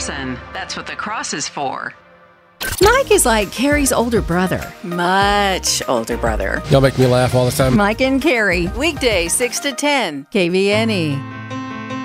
Thompson. That's what the cross is for. Mike is like Carrie's older brother. Much older brother. Y'all make me laugh all the time. Mike and Carrie, Weekday 6 to 10. KVNE.